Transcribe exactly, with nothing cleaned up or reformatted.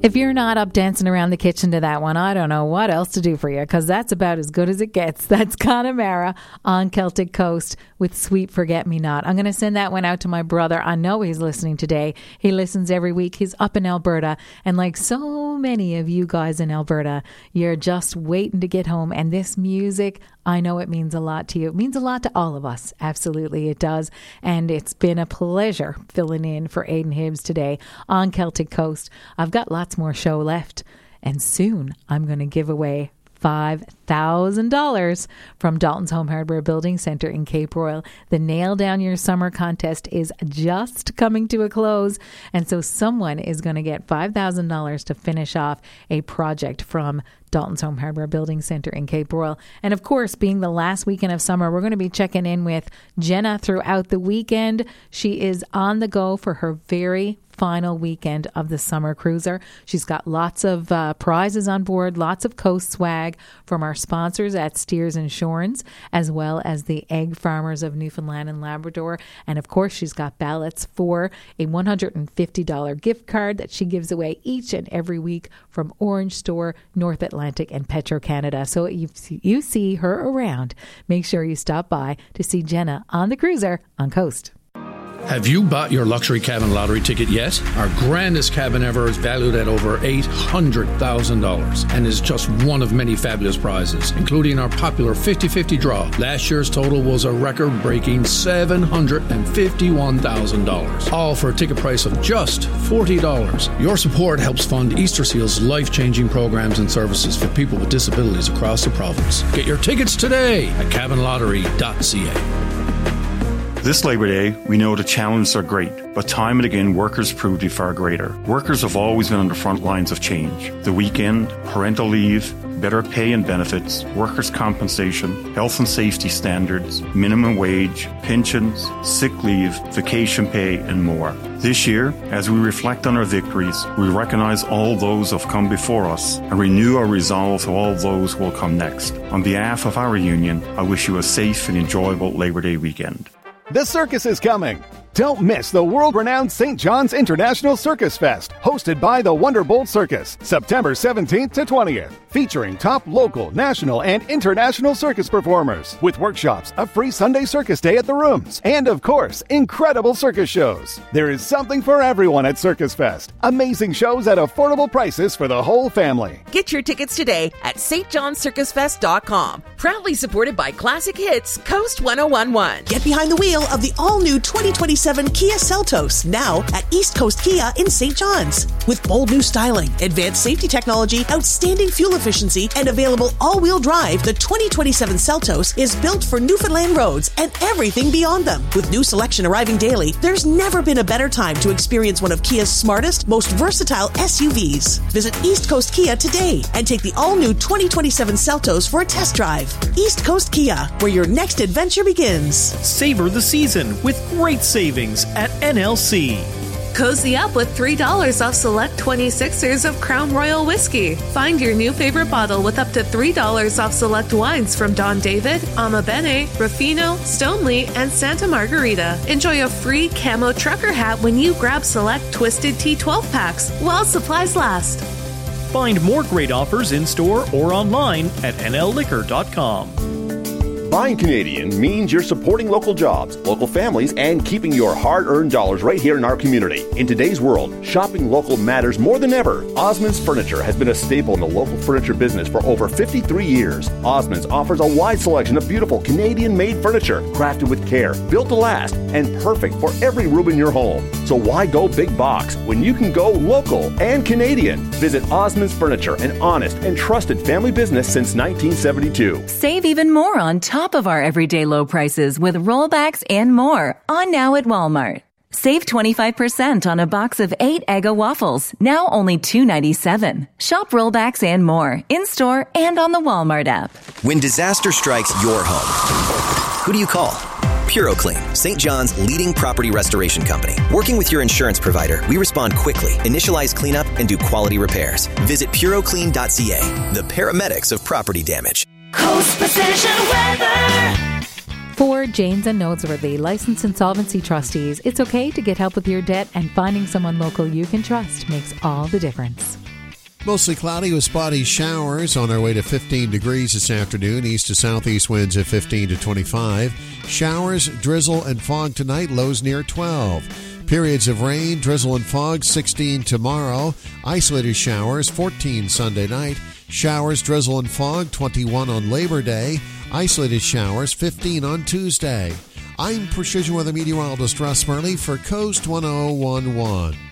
If you're not up dancing around the kitchen to that one, I don't know what else to do for you, because that's about as good as it gets. That's Connemara on Celtic Coast with Sweet Forget Me Not. I'm going to send that one out to my brother. I know he's listening today. He listens every week. He's up in Alberta. And like so many of you guys in Alberta, you're just waiting to get home. And this music, I know it means a lot to you. It means a lot to all of us. Absolutely, it does. And it's been a pleasure filling in for Aidan Hibbs today on Celtic Coast. I've got lots more show left. And soon I'm going to give away five thousand dollars from Dalton's Home Hardware Building Centre in Cape Royal. The Nail Down Your Summer contest is just coming to a close, and so someone is going to get five thousand dollars to finish off a project from Dalton's Home Hardware Building Centre in Cape Royal. And of course, being the last weekend of summer, we're going to be checking in with Jenna throughout the weekend. She is on the go for her very final weekend of the summer cruiser. She's got lots of uh, prizes on board, lots of coast swag from our sponsors at Steers Insurance, as well as the Egg Farmers of Newfoundland and Labrador. And of course, she's got ballots for a one hundred fifty dollars gift card that she gives away each and every week from Orange Store, North Atlantic, and Petro-Canada. So if you see her around, make sure you stop by to see Jenna on the cruiser on Coast. Have you bought your luxury cabin lottery ticket yet? Our grandest cabin ever is valued at over eight hundred thousand dollars and is just one of many fabulous prizes, including our popular fifty-fifty draw. Last year's total was a record-breaking seven hundred fifty-one thousand dollars, all for a ticket price of just forty dollars. Your support helps fund Easter Seal's life-changing programs and services for people with disabilities across the province. Get your tickets today at cabin lottery dot c a. This Labour Day, we know the challenges are great, but time and again, workers prove to be far greater. Workers have always been on the front lines of change. The weekend, parental leave, better pay and benefits, workers' compensation, health and safety standards, minimum wage, pensions, sick leave, vacation pay, and more. This year, as we reflect on our victories, we recognise all those who have come before us and renew our resolve to all those who will come next. On behalf of our union, I wish you a safe and enjoyable Labour Day weekend. The circus is coming. Don't miss the world-renowned Saint John's International Circus Fest, hosted by the Wonderbolt Circus, September seventeenth to twentieth, featuring top local, national, and international circus performers, with workshops, a free Sunday circus day at the Rooms, and of course, incredible circus shows. There is something for everyone at Circus Fest. Amazing shows at affordable prices for the whole family. Get your tickets today at s t johns circus fest dot com. Proudly supported by Classic Hits, Coast one oh one one. Get behind the wheel of the all-new twenty twenty-seven Kia Seltos, now at East Coast Kia in Saint John's. With bold new styling, advanced safety technology, outstanding fuel efficiency, and available all-wheel drive, the twenty twenty-seven Seltos is built for Newfoundland roads and everything beyond them. With new selection arriving daily, there's never been a better time to experience one of Kia's smartest, most versatile S U Vs. Visit East Coast Kia today and take the all-new twenty twenty-seven Seltos for a test drive. East Coast Kia, where your next adventure begins. Savor the season with great savings at N L C. Cozy up with three dollars off select twenty-sixers of Crown Royal Whiskey. Find your new favorite bottle with up to three dollars off select wines from Don David, Ama Bene, Ruffino, Stoneleigh, and Santa Margarita. Enjoy a free camo trucker hat when you grab select Twisted Tea twelve packs while supplies last. Find more great offers in-store or online at n l liquor dot com. Buying Canadian means you're supporting local jobs, local families, and keeping your hard-earned dollars right here in our community. In today's world, shopping local matters more than ever. Osmond's Furniture has been a staple in the local furniture business for over fifty-three years. Osmond's offers a wide selection of beautiful Canadian-made furniture, crafted with care, built to last, and perfect for every room in your home. So why go big box when you can go local and Canadian? Visit Osmond's Furniture, an honest and trusted family business since nineteen seventy-two. Save even more on top of our everyday low prices with rollbacks and more on now at Walmart. Save twenty-five percent on a box of eight Eggo waffles, now only two ninety-seven. Shop rollbacks and more in-store and on the Walmart app. When disaster strikes your home, who do you call? PuroClean, Saint John's leading property restoration company. Working with your insurance provider, we respond quickly, initialize cleanup, and do quality repairs. Visit puro clean dot c a, the paramedics of property damage. Coast Precision Weather. For Janes and Noseworthy, licensed insolvency trustees, it's okay to get help with your debt, and finding someone local you can trust makes all the difference. Mostly cloudy with spotty showers on our way to fifteen degrees this afternoon. East to southeast winds at fifteen to twenty-five. Showers, drizzle, and fog tonight. Lows near twelve. Periods of rain, drizzle, and fog, sixteen tomorrow. Isolated showers, fourteen Sunday night. Showers, drizzle, and fog, twenty-one on Labor Day. Isolated showers, fifteen on Tuesday. I'm Precision Weather Meteorologist Russ Murley for Coast ten eleven.